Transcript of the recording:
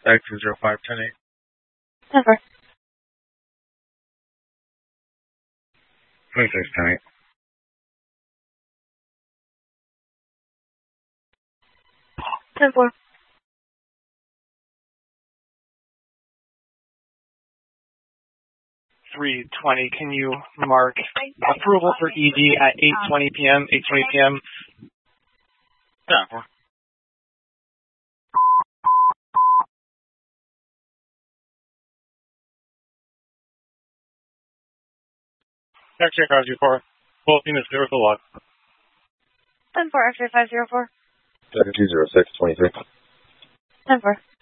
X0510-8. 10-4. 2610-8. 10-4. 320. Can you mark approval for ED at 8:20 p.m. 8:20 p.m. 10-4. X-ray 504. Both units clear with the log. 10-4, X-ray 504. 720623. 10-4.